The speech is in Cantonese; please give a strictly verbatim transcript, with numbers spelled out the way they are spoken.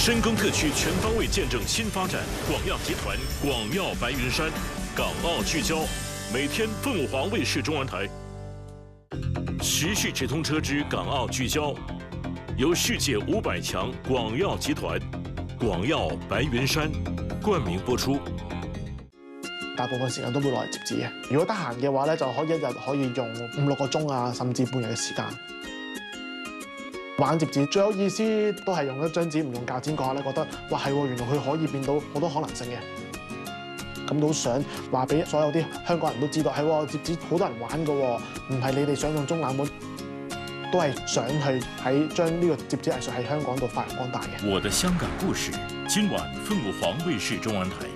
深耕特区，全方位见证新发展。广药集团广药白云山，港澳聚焦，每天凤凰卫视中文台。时序直通车之港澳聚焦，由世界五百强广药集团广药白云山冠名播出。 大部分時間都會攞嚟摺紙嘅。如果得閒嘅話咧，就可以一日可以用五六個鐘啊，甚至半日嘅時間。玩摺紙最有意思都係用一張紙唔用鉸剪嗰下咧，覺得哇係喎，原來佢可以變到好多可能性嘅。咁都想話俾所有啲香港人都知道，係喎，摺紙好多人玩㗎喎，唔係你哋想象中冷門，都係想去喺將呢個摺紙藝術喺香港度發揚光大嘅。 我的香港故事，今晚鳳凰衛視中文台。